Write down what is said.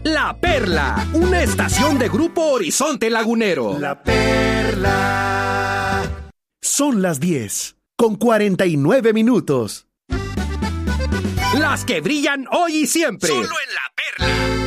La Perla, una estación de Grupo Horizonte Lagunero. La Perla. Son las 10:49. Las que brillan hoy y siempre. Solo en La Perla.